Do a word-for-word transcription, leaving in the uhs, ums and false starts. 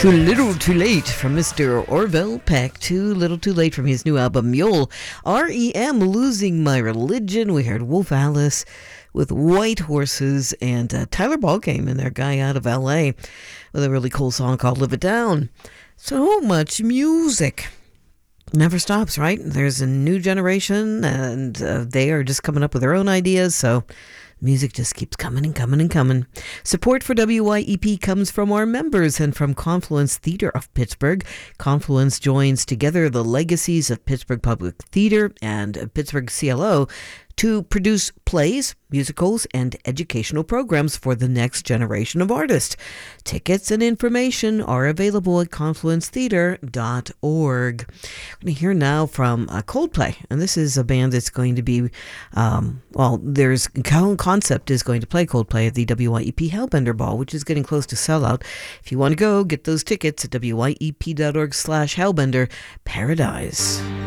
Too Little Too Late from Mister Orville Peck. Too Little Too Late from his new album Mule. R E M Losing My Religion. We heard Wolf Alice with White Horses, and uh, Tyler Ball came in there, guy out of L A, with a really cool song called Live It Down. So much music. Never stops, right? There's a new generation, and uh, they are just coming up with their own ideas, so music just keeps coming and coming and coming. Support for W Y E P comes from our members and from Confluence Theater of Pittsburgh. Confluence joins together the legacies of Pittsburgh Public Theater and Pittsburgh C L O to produce plays, musicals, and educational programs for the next generation of artists. Tickets and information are available at confluence theater dot org. We're going to hear now from uh, Coldplay, and this is a band that's going to be, um, well, there's Concept is going to play Coldplay at the W Y E P Hellbender Ball, which is getting close to sellout. If you want to go, get those tickets at W Y E P dot org slash Hellbender Paradise.